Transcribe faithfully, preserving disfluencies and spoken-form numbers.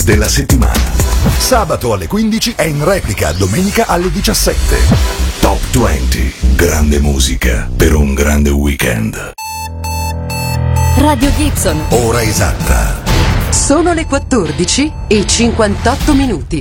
della settimana. Sabato alle quindici e in replica domenica alle diciassette. Top venti. Grande musica per un grande weekend. Radio Gibson. Ora esatta. Sono le quattordici e cinquantotto minuti.